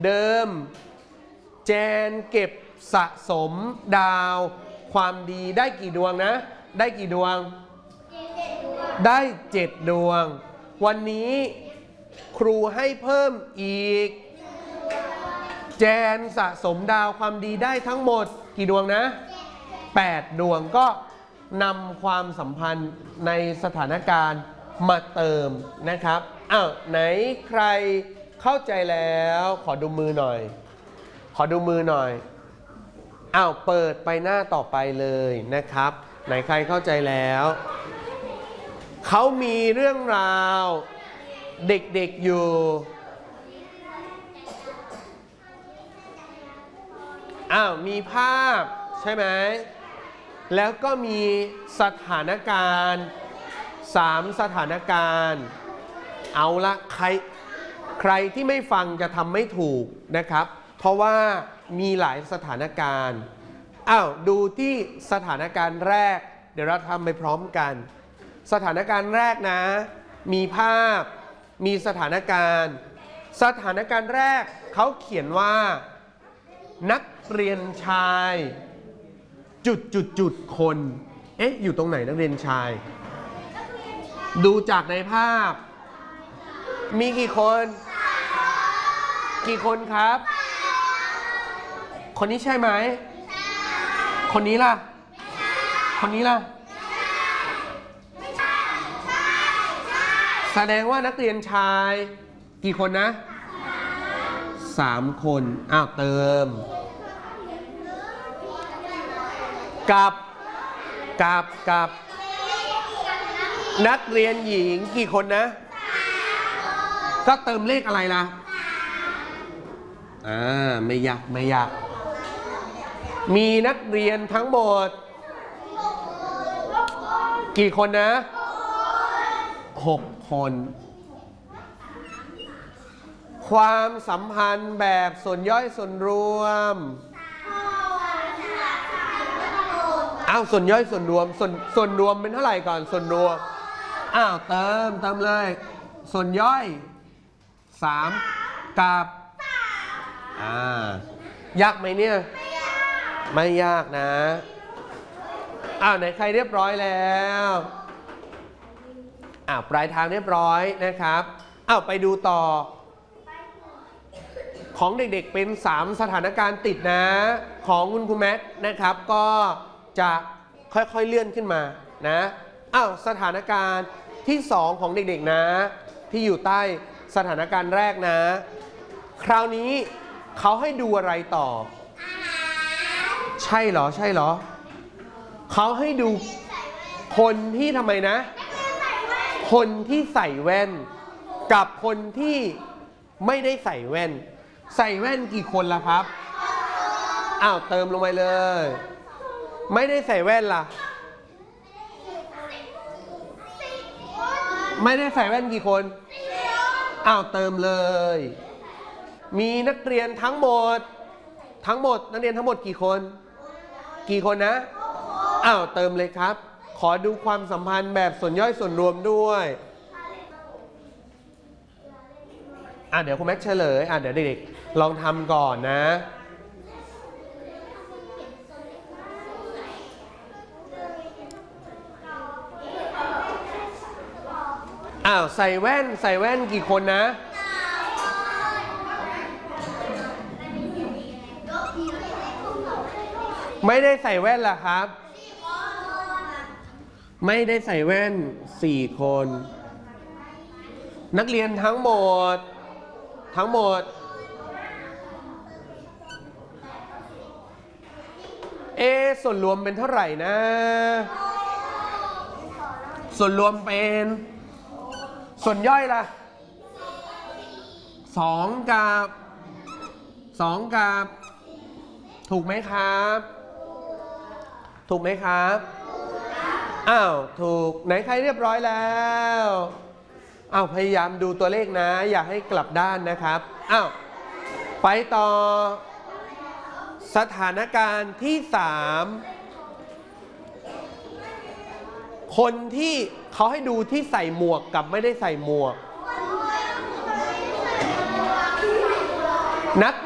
เดิมแจนเก็บสะสมดาวความดีได้กี่ดวงนะได้กี่ดวงได้7ดวงวันนี้ครูให้เพิ่มอีกแจนสะสมดาวความดีได้ทั้งหมดกี่ดวงนะ8ดวงก็นำความสัมพันธ์ในสถานการณ์มาเติมนะครับอ้าวไหนใครเข้าใจแล้วขอดูมือหน่อยขอดูมือหน่อยอ้าวเปิดไปหน้าต่อไปเลยนะครับไหนใครเข้าใจแล้วเขามีเรื่องราวเด็กๆอยู่อ้าวมีภาพใช่ไหมแล้วก็มีสถานการณ์3สถานการณ์เอาละใครที่ไม่ฟังจะทำไม่ถูกนะครับเพราะว่ามีหลายสถานการณ์อ้าวดูที่สถานการณ์แรกเดี๋ยวเราทำไปพร้อมกันสถานการณ์แรกนะมีภาพมีสถานการณ์แรกเขาเขียนว่านักเรียนชายจุดคนเอ๊ะอยู่ตรงไหนนักเรียนชายดูจากในภาพมีกี่คนครับคนนี้ใช่ไหมคนนี้ล่ะแสดงว่านักเรียนชายกี่คนนะ3คนอ้าวเติมกับนักเรียนหญิงกี่คนนะก็เติมเลขอะไรล่ะไม่ยากมีนักเรียนทั้งหมดกี่คนนะ6คนความสัมพันธ์แบบส่วนย่อยส่วนรวมส่วนย่อยส่วนรวมส่วนรวมเป็นเท่าไหร่ก่อนส่วนรวมเติมเลยส่วนย่อย3กับยากไหมเนี่ยไม่ยากนะไหนใครเรียบร้อยแล้วปลายทางเรียบร้อยนะครับไปดูต่อของเด็กๆเป็น3สถานการณ์ติดนะของคุณครูแม็กนะครับก็จะค่อยๆเลื่อนขึ้นมานะสถานการณ์ที่2ของเด็กๆนะที่อยู่ใต้สถานการณ์แรกนะคราวนี้เขาให้ดูอะไรต่อใช่เหรอเขาให้ดูคนที่ทำไมนะคนที่ใส่แว่นกับคนที่ไม่ได้ใส่แว่นกี่คนล่ะครับเติมลงไปเลยไม่ได้ใส่แว่นล่ะไม่ได้ใส่แว่นกี่คนเติมเลยมีนักเรียนทั้งหมดนักเรียนทั้งหมดกี่คนนะเติมเลยครับขอดูความสัมพันธ์แบบส่วนย่อยส่วนรวมด้วยเดี๋ยวคุณแม็กเฉลยเดี๋ยวเด็กๆลองทำก่อนนะใส่แว่นกี่คนนะไม่ได้ใส่แว่นล่ะครับไม่ได้ใส่แว่น4คนนักเรียนทั้งหมดส่วนรวมเป็นเท่าไหร่นะส่วนรวมเป็นส่วนย่อยล่ะ2กับถูกไหมครับถูกไหนใครเรียบร้อยแล้วพยายามดูตัวเลขนะอย่าให้กลับด้านนะครับไปต่อสถานการณ์ที่3คนที่เขาให้ดูที่ใส่หมวกกับไม่ได้ใส่หมวกนัก